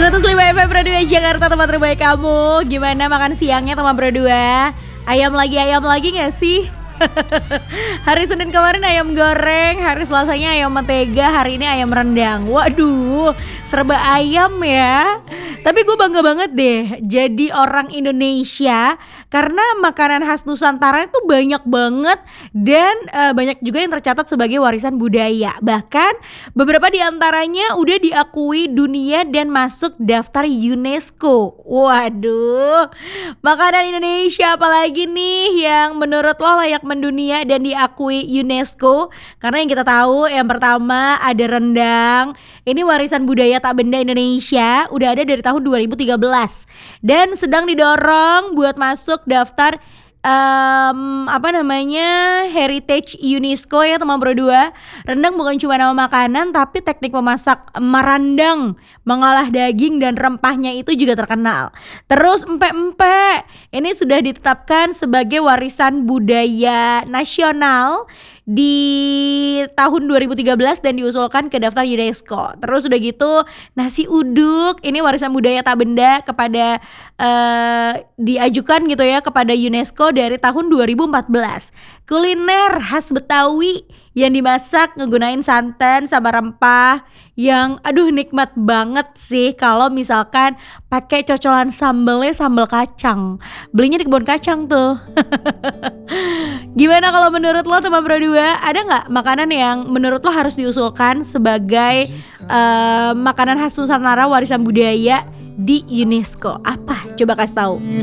105 FM Pro 2 Jakarta, tempat terbaik kamu. Gimana makan siangnya teman Pro 2? Ayam lagi gak sih? Hari Senin kemarin ayam goreng, hari Selasanya ayam mentega, hari ini ayam rendang. Waduh, serba ayam ya. Tapi gue bangga banget deh jadi orang Indonesia karena makanan khas Nusantara itu banyak banget dan banyak juga yang tercatat sebagai warisan budaya. Bahkan beberapa di antaranya udah diakui dunia dan masuk daftar UNESCO. Waduh, makanan Indonesia apalagi nih yang menurut lo layak mendunia dan diakui UNESCO? Karena yang kita tahu yang pertama ada rendang. Ini warisan budaya tak benda Indonesia, udah ada dari tahun 2013 dan sedang didorong buat masuk daftar Heritage UNESCO ya teman Pro 2. Rendang bukan cuma nama makanan tapi teknik memasak marandang, mengolah daging dan rempahnya itu juga terkenal. Terus empek-empek ini sudah ditetapkan sebagai warisan budaya nasional di tahun 2013 dan diusulkan ke daftar UNESCO. Terus udah gitu nasi uduk ini warisan budaya tak benda kepada diajukan gitu ya kepada UNESCO dari tahun 2014. Kuliner khas Betawi yang dimasak ngegunain santan sama rempah yang nikmat banget sih kalau misalkan pakai cocolan sambelnya sambal kacang. Belinya di kebun kacang tuh. Gimana kalau menurut lo teman Pro 2, ada nggak makanan yang menurut lo harus diusulkan sebagai makanan khas Nusantara warisan budaya di UNESCO? Apa? Coba kasih tahu.